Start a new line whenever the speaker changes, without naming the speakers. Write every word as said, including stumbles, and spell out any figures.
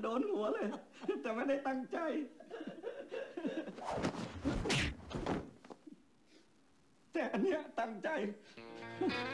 นหัวเลยแต่ไม่ได้ตั้งใจแต่อันเนี้ยตั้งใจ